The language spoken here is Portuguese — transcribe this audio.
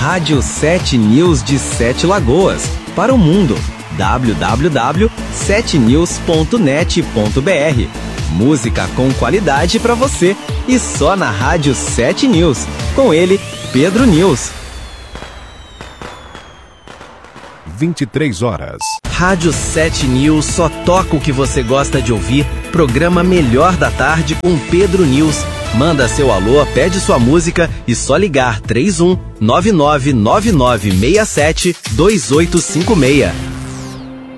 Rádio 7 News de 7 Lagoas, para o mundo. www.7news.net.br. Música com qualidade para você e só na Rádio 7 News. Com ele, Pedro News. 23 horas. Rádio 7 News só toca o que você gosta de ouvir. Programa Melhor da Tarde com Pedro News. Manda seu alô, pede sua música e só ligar 31 999967 2856.